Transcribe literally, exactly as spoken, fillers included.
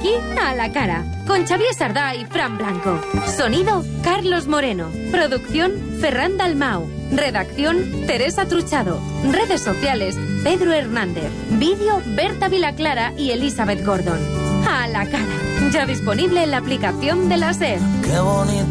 aquí a la cara, con Xavier Sardá y Fran Blanco. Sonido, Carlos Moreno. Producción, Ferran Dalmau. Redacción, Teresa Truchado. Redes sociales, Pedro Hernández. Vídeo, Berta Vilaclara y Elizabeth Gordon. A la cara, ya disponible en la aplicación de la SER. Qué bonito.